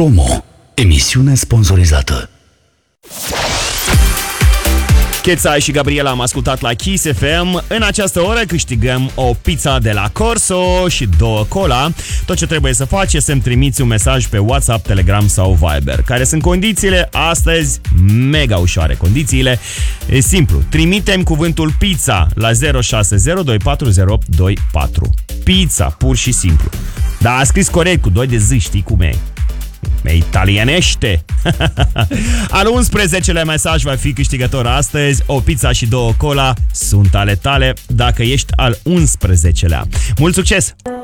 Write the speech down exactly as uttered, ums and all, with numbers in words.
Promo. Emisiune sponsorizată. Cheța și Gabriela am ascultat la Kiss F M. În această oră câștigăm o pizza de la Corso și două cola. Tot ce trebuie să faci este să-mi trimiți un mesaj pe WhatsApp, Telegram sau Viber. Care sunt condițiile? Astăzi, mega ușoare condițiile. E simplu, trimitem cuvântul pizza la zero șase zero doi patru zero opt doi patru. Pizza, pur și simplu. Dar a scris corect, cu doi de Z, știi cum e. Me italienește. Al unsprezecelea mesaj va fi câștigător astăzi. O pizza și două cola sunt ale tale dacă ești al unsprezecelea. Mult succes!